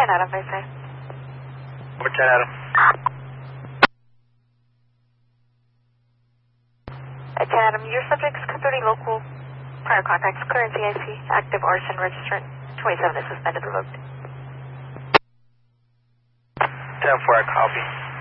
10 Adam, they say. Over 10 Adam. 10 Adam, your subject's custody local. Prior contacts, clear NCIC, active arson registrant. 27 is suspended, revoked. 10-4, I copy.